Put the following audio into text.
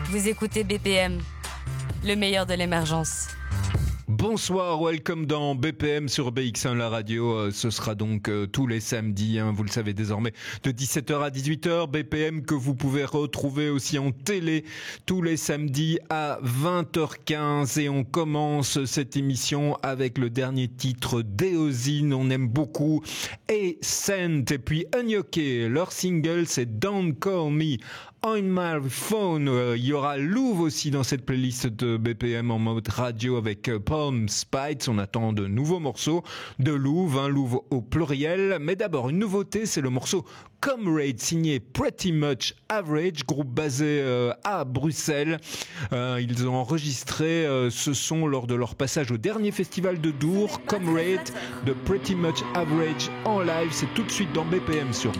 Vous écoutez BPM, le meilleur de l'émergence. Bonsoir, welcome dans BPM sur BX1 la radio. Ce sera donc tous les samedis, vous le savez désormais, de 17h à 18h. BPM que vous pouvez retrouver aussi en télé tous les samedis à 20h15. Et on commence cette émission avec le dernier titre d'Eosine, on aime beaucoup, et Scent. Et puis Unyoke, leur single c'est Don't Call Me On My Phone. Il y aura Louvre aussi dans cette playlist de BPM en mode radio avec Palm Spites. On attend de nouveaux morceaux de Louvre, Louvre au pluriel. Mais d'abord, une nouveauté, c'est le morceau Comrade signé Pretty Much Average, groupe basé à Bruxelles. Ils ont enregistré ce son lors de leur passage au dernier festival de Dour. Comrade de Pretty Much Average en live, c'est tout de suite dans BPM sur